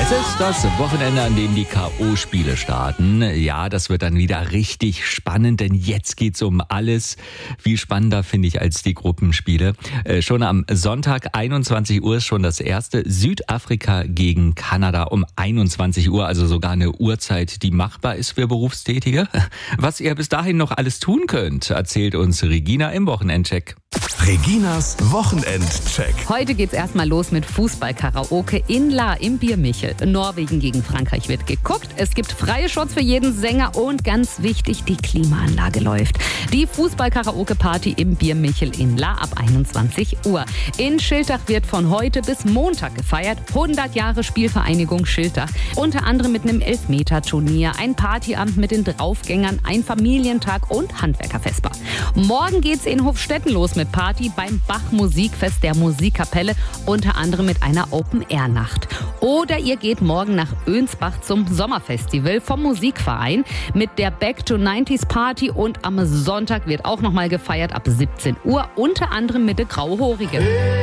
Es ist das Wochenende, an dem die K.O.-Spiele starten. Ja, das wird dann wieder richtig spannend, denn jetzt geht's um alles. Viel spannender, finde ich, als die Gruppenspiele. Schon am Sonntag, 21 Uhr, ist schon das erste. Südafrika gegen Kanada um 21 Uhr, also sogar eine Uhrzeit, die machbar ist für Berufstätige. Was ihr bis dahin noch alles tun könnt, erzählt uns Regina im Wochenendcheck. Reginas Wochenendcheck. Heute geht's erstmal los mit Fußball-Karaoke in La im Biermichel. Norwegen gegen Frankreich wird geguckt. Es gibt freie Shots für jeden Sänger und ganz wichtig, die Klimaanlage läuft. Die Fußball-Karaoke-Party im Biermichel in La ab 21 Uhr. In Schiltach wird von heute bis Montag gefeiert. 100 Jahre Spielvereinigung Schiltach. Unter anderem mit einem Elfmeter-Turnier, ein Partyabend mit den Draufgängern, ein Familientag und Handwerkerfesper. Morgen geht's in Hofstetten los mit Party beim Bach-Musikfest der Musikkapelle, unter anderem mit einer Open-Air-Nacht. Oder ihr geht morgen nach Önsbach zum Sommerfestival vom Musikverein mit der Back-to-90s-Party und am Sonntag wird auch nochmal gefeiert ab 17 Uhr, unter anderem mit der Grauhorige.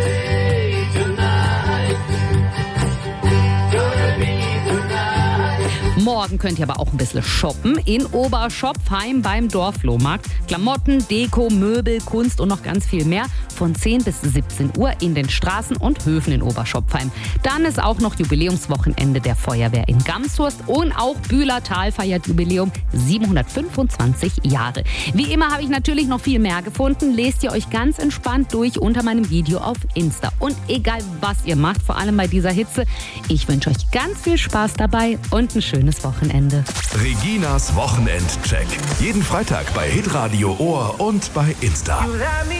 Morgen könnt ihr aber auch ein bisschen shoppen in Oberschopfheim beim Dorflohmarkt. Klamotten, Deko, Möbel, Kunst und noch ganz viel mehr von 10 bis 17 Uhr in den Straßen und Höfen in Oberschopfheim. Dann ist auch noch Jubiläumswochenende der Feuerwehr in Gamshurst und auch Bühlertal feiert Jubiläum 725 Jahre. Wie immer habe ich natürlich noch viel mehr gefunden. Lest ihr euch ganz entspannt durch unter meinem Video auf Insta. Und egal was ihr macht, vor allem bei dieser Hitze, ich wünsche euch ganz viel Spaß dabei und ein schönes Wochenende. Reginas Wochenendcheck. Jeden Freitag bei Hitradio Ohr und bei Insta.